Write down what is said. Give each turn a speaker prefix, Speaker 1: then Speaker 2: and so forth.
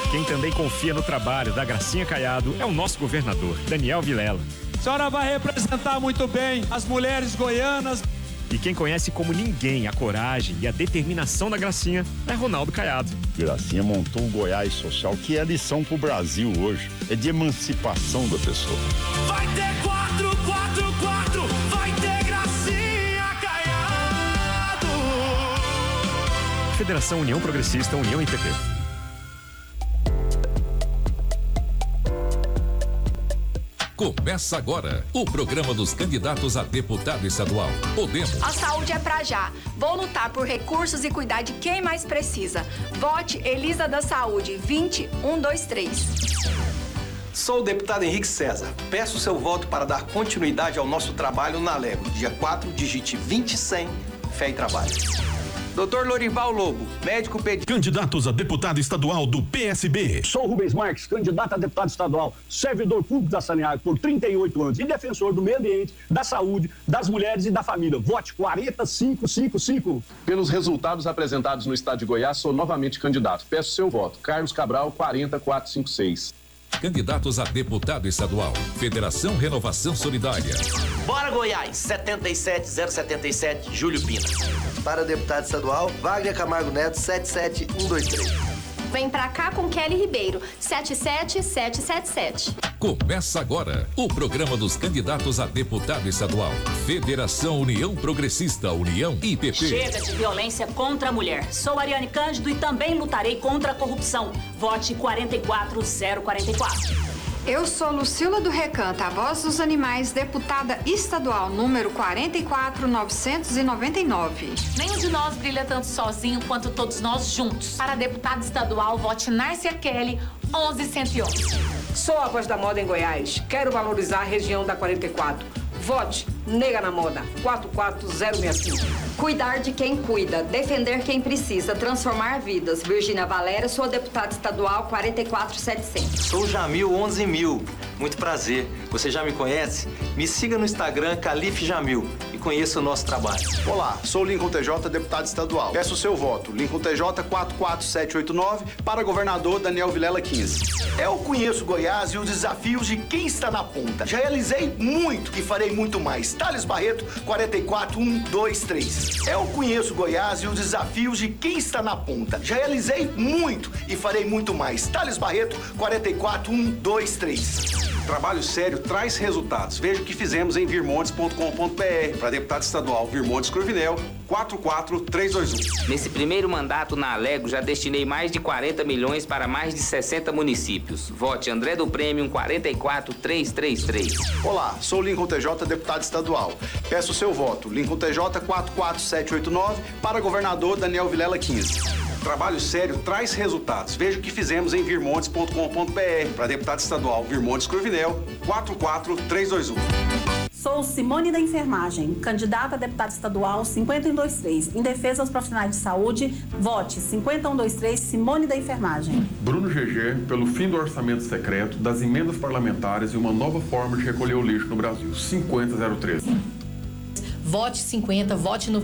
Speaker 1: Quem também confia no trabalho da Gracinha Caiado é o nosso governador, Daniel Vilela.
Speaker 2: A senhora vai representar muito bem as mulheres goianas.
Speaker 1: E quem conhece como ninguém a coragem e a determinação da Gracinha é Ronaldo Caiado.
Speaker 3: Gracinha montou o Goiás Social, que é a lição pro Brasil hoje. É de emancipação da pessoa.
Speaker 4: Vai ter 444, vai ter Gracinha Caiado.
Speaker 1: Federação União Progressista, União e PP.
Speaker 5: Começa agora o programa dos candidatos a deputado estadual. Podemos.
Speaker 6: A saúde é pra já. Vou lutar por recursos e cuidar de quem mais precisa. Vote Elisa da Saúde, 20123.
Speaker 7: Sou o deputado Henrique César. Peço seu voto para dar continuidade ao nosso trabalho na Lego. Dia 4, digite 20100, fé e trabalho. Dr. Lorival Lobo, médico pediatra.
Speaker 8: Candidatos a deputado estadual do PSB.
Speaker 9: Sou Rubens Marques, candidato a deputado estadual, servidor público da Saneago por 38 anos e defensor do meio ambiente, da saúde, das mulheres e da família. Vote 40555.
Speaker 10: Pelos resultados apresentados no estado de Goiás, sou novamente candidato. Peço seu voto. Carlos Cabral, 40456.
Speaker 5: Candidatos a deputado estadual. Federação Renovação Solidária.
Speaker 11: Bora Goiás, 77077, Júlio Pina. Para deputado estadual, Wagner Camargo Neto, 77123.
Speaker 6: Vem pra cá com Kelly Ribeiro, 77777.
Speaker 5: Começa agora o programa dos candidatos a deputado estadual. Federação União Progressista, União e PP.
Speaker 12: Chega de violência contra a mulher. Sou Ariane Cândido e também lutarei contra a corrupção. Vote 44044.
Speaker 13: Eu sou Lucila do Recanto, a voz dos animais, deputada estadual, número 44999.
Speaker 14: Nenhum de nós brilha tanto sozinho quanto todos nós juntos. Para deputada estadual, vote Nárcia Kelly, 11111.
Speaker 15: Sou a voz da moda em Goiás. Quero valorizar a região da 44. Vote Nega na Moda, 44065.
Speaker 6: Cuidar de quem cuida, defender quem precisa, transformar vidas. Virgínia Valéria, sou deputada estadual 44700.
Speaker 7: Sou Jamil 11000. Muito prazer. Você já me conhece? Me siga no Instagram Calife Jamil e conheça o nosso trabalho.
Speaker 16: Olá, sou Lincoln TJ, deputado estadual. Peço o seu voto. Lincoln TJ 44789 para governador Daniel Vilela 15.
Speaker 11: Eu conheço Goiás e os desafios de quem está na ponta. Já realizei muito e farei muito mais. Thales Barreto, 44123. Eu conheço Goiás e os desafios de quem está na ponta. Já realizei muito e farei muito mais. Thales Barreto, 44123.
Speaker 17: Trabalho sério traz resultados. Veja o que fizemos em virmontes.com.br. Para deputado estadual Virmontes Cruvinel, 44321.
Speaker 18: Nesse primeiro mandato na Alego, já destinei mais de 40 milhões para mais de 60 municípios. Vote André do Prêmio 44333.
Speaker 16: Olá, sou Lincoln TJ, deputado estadual. Peço o seu voto. Lincoln TJ 44789 para governador Daniel Vilela 15.
Speaker 17: Trabalho sério traz resultados. Veja o que fizemos em virmontes.com.br. Para deputado estadual Virmontes Cruvinel, 44321.
Speaker 12: Sou Simone da Enfermagem, candidata a deputada estadual 50123. Em defesa aos profissionais de saúde, vote 50123 Simone da Enfermagem.
Speaker 10: Bruno GG, pelo fim do orçamento secreto, das emendas parlamentares e uma nova forma de recolher o lixo no Brasil, 50013.
Speaker 14: Vote 50, vote no